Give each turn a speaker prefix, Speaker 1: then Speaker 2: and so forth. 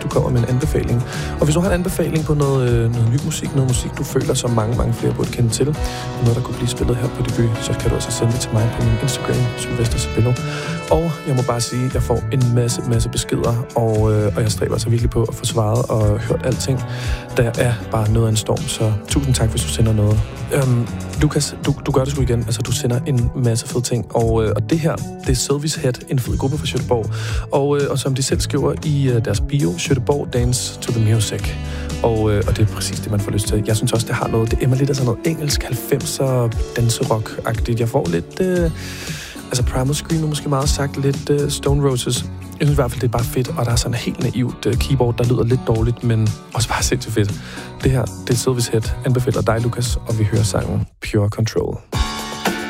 Speaker 1: du kommer med en anbefaling. Og hvis du har en anbefaling på noget ny musik, noget musik, du føler, som mange flere burde kende til, noget, der kunne blive spillet her på Debut, så kan du altså sende det til mig på min Instagram, Sylvester Sabello. Og jeg må bare sige, at jeg får en masse beskeder, og jeg stræber altså virkelig på at få svaret og hørt alting. Der er bare noget af en storm, så tusind tak, hvis du sender noget. Lukas, du gør det sgu igen. Altså, du sender en masse fede ting, og det her, det er Sylvies Head, en fed gruppe fra Göteborg. Og som de selv skriver i deres bio, Göteborg Dance to the Music. Og det er præcis det, man får lyst til. Jeg synes også, det har noget, det emmer lidt af sådan noget engelsk 90'er danserock-agtigt. Jeg får lidt, altså Primal Scream er måske meget sagt, lidt Stone Roses. Jeg synes i hvert fald, det er bare fedt, og der er sådan en helt naivt keyboard, der lyder lidt dårligt, men også bare sindssygt fedt. Det her, det er Sylvies Head, anbefaler dig, Lukas, og vi hører sangen Pure Control.